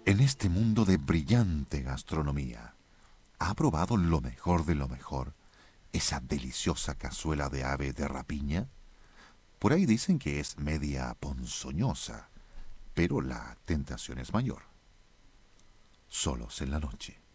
En este mundo de brillante gastronomía, ¿ha probado lo mejor de lo mejor? Esa deliciosa cazuela de ave de rapiña. Por ahí dicen que es media ponzoñosa, pero la tentación es mayor. Solos en la noche.